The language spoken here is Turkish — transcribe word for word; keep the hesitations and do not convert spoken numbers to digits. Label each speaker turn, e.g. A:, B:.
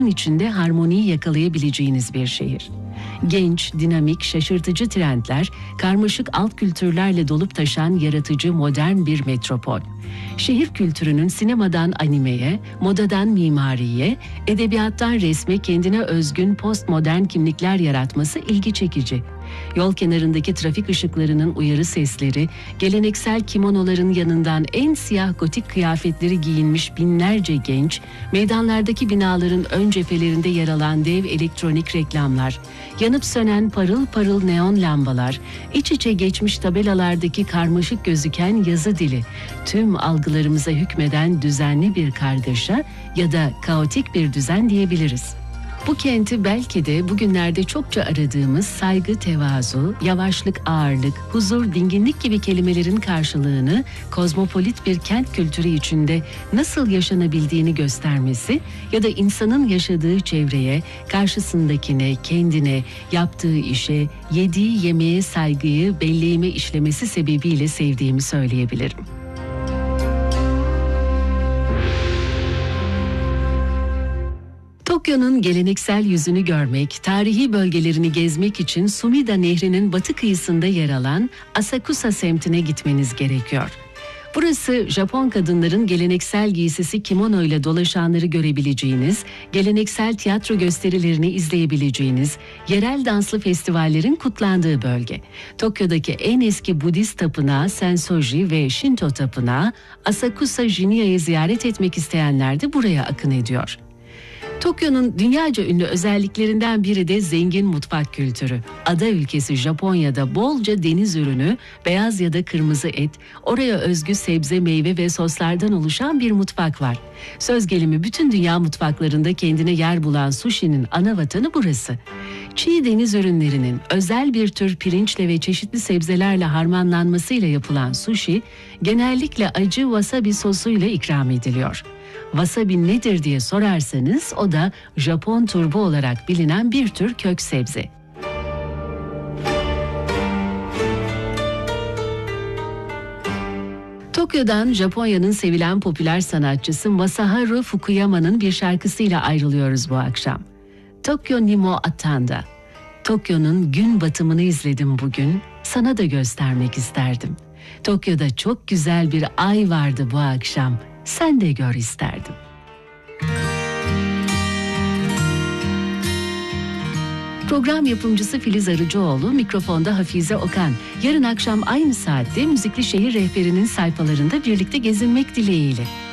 A: içinde harmoniyi yakalayabileceğiniz bir şehir. Genç, dinamik, şaşırtıcı trendler, karmaşık alt kültürlerle dolup taşan yaratıcı modern bir metropol. Şehir kültürünün sinemadan animeye, modadan mimariye, edebiyattan resme kendine özgün postmodern kimlikler yaratması ilgi çekici. Yol kenarındaki trafik ışıklarının uyarı sesleri, geleneksel kimonoların yanından en siyah gotik kıyafetleri giyinmiş binlerce genç, meydanlardaki binaların ön cephelerinde yer alan dev elektronik reklamlar, yanıp sönen parıl parıl neon lambalar, iç içe geçmiş tabelalardaki karmaşık gözüken yazı dili, tüm algılarımıza hükmeden düzenli bir kargaşa ya da kaotik bir düzen diyebiliriz. Bu kenti belki de bugünlerde çokça aradığımız saygı, tevazu, yavaşlık, ağırlık, huzur, dinginlik gibi kelimelerin karşılığını kozmopolit bir kent kültürü içinde nasıl yaşanabildiğini göstermesi ya da insanın yaşadığı çevreye, karşısındakine, kendine, yaptığı işe, yediği yemeğe saygıyı belleğime işlemesi sebebiyle sevdiğimi söyleyebilirim. Tokyo'nun geleneksel yüzünü görmek, tarihi bölgelerini gezmek için Sumida Nehri'nin batı kıyısında yer alan Asakusa semtine gitmeniz gerekiyor. Burası Japon kadınların geleneksel giysisi kimono ile dolaşanları görebileceğiniz, geleneksel tiyatro gösterilerini izleyebileceğiniz, yerel danslı festivallerin kutlandığı bölge. Tokyo'daki en eski Budist tapınağı Sensoji ve Shinto tapınağı Asakusa Jinya'yı ziyaret etmek isteyenler de buraya akın ediyor. Tokyo'nun dünyaca ünlü özelliklerinden biri de zengin mutfak kültürü. Ada ülkesi Japonya'da bolca deniz ürünü, beyaz ya da kırmızı et, oraya özgü sebze, meyve ve soslardan oluşan bir mutfak var. Söz gelimi bütün dünya mutfaklarında kendine yer bulan sushi'nin ana vatanı burası. Çiğ deniz ürünlerinin özel bir tür pirinçle ve çeşitli sebzelerle harmanlanmasıyla yapılan sushi, genellikle acı wasabi sosuyla ikram ediliyor. Wasabi nedir diye sorarsanız o da Japon turbu olarak bilinen bir tür kök sebze. Tokyo'dan Japonya'nın sevilen popüler sanatçısı Masaharu Fukuyama'nın bir şarkısıyla ayrılıyoruz bu akşam. Tokyo ni mo atanda. Tokyo'nun gün batımını izledim bugün, sana da göstermek isterdim. Tokyo'da çok güzel bir ay vardı bu akşam. Sen de gör isterdim. Program yapımcısı Filiz Arıcıoğlu, mikrofonda Hafize Okan. Yarın akşam aynı saatte Müzikli Şehir Rehberi'nin sayfalarında birlikte gezinmek dileğiyle.